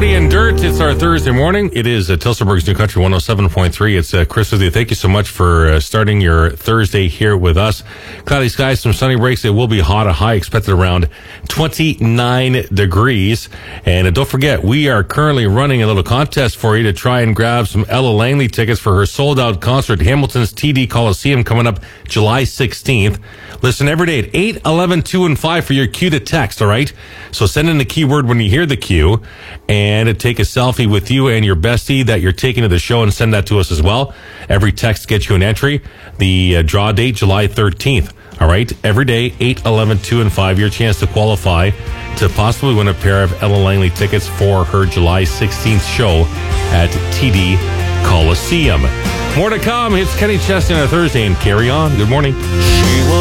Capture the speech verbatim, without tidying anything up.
Cody and Dirt. It's our Thursday morning. It is uh, Tilsonburg's New Country one oh seven point three. It's uh, Chris with you. Thank you so much for uh, starting your Thursday here with us. Cloudy skies, some sunny breaks. It will be hot. A high expected around twenty-nine degrees. And uh, don't forget, we are currently running a little contest for you to try and grab some Ella Langley tickets for her sold-out concert at Hamilton's T D Coliseum coming up July sixteenth. Listen every day at eight, eleven, two, and five for your cue to text, all right? So send in the keyword when you hear the cue and take a selfie with you and your bestie that you're taking to the show and send that to us as well. Every text gets you an entry. The uh, draw date, July thirteenth. All right? Every day, eight, eleven, two, and five, your chance to qualify to possibly win a pair of Ella Langley tickets for her July sixteenth show at T D Coliseum. More to come. It's Kenny Chesney on a Thursday and carry on. Good morning. She was